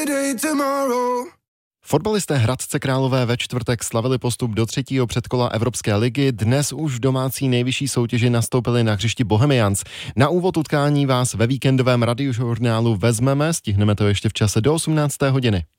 Fotbalisté Hradce Králové ve čtvrtek slavili postup do třetího předkola Evropské ligy. Dnes už v domácí nejvyšší soutěži nastoupili na hřišti Bohemians. Na úvod utkání vás ve víkendovém radiožurnálu vezmeme, stihneme to ještě v čase do 18. hodiny.